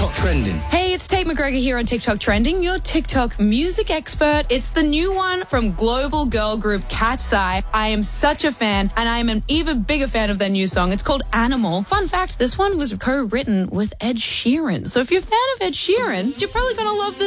TikTok Trending. Hey, it's Tate McGregor here on TikTok Trending, your TikTok music expert. It's the new one from global girl group Cat's Eye. I am such a fan, and I am an even bigger fan of their new song. It's called Animal. Fun fact, this one was co-written with Ed Sheeran. So if you're a fan of Ed Sheeran, you're probably going to love this